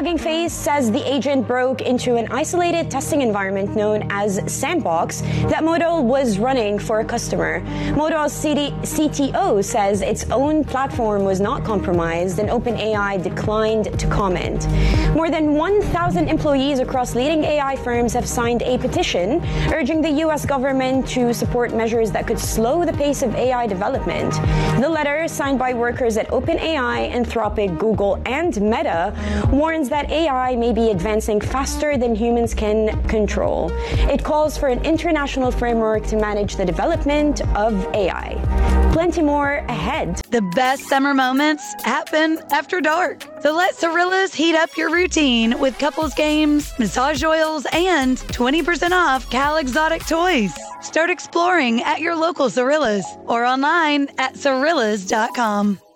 Hugging Face says the agent broke into an isolated testing environment known as Sandbox that Moto was running for a customer. Moto's CTO says its own platform was not compromised, and OpenAI declined to comment. More than 1,000 employees across leading AI firms have signed a petition urging the U.S. government to support measures that could slow the pace of AI development. The letter, signed by workers at OpenAI, Anthropic, Google, and Meta, warns that AI may be advancing faster than humans can control. It calls for an international framework to manage the development of AI. Plenty more ahead. The best summer moments happen after dark. So let Cirillas heat up your routine with couples games, massage oils, and 20% off Cal Exotic toys. Start exploring at your local Cirillas or online at Cirillas.com.